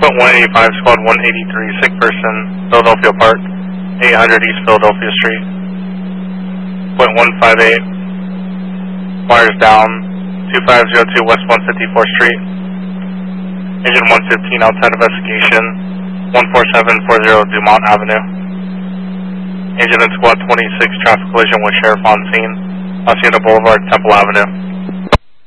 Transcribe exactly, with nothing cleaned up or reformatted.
Point one eighty-five, squad one eighty-three, sick person, Philadelphia Park, eight hundred East Philadelphia Street. Point one five eight, wires down, two five zero two West one fifty-fourth Street. Engine one fifteen outside investigation, one four seven four zero Dumont Avenue. Engine and squad twenty-six, traffic collision with sheriff on scene, Hacienda Boulevard, Temple Avenue.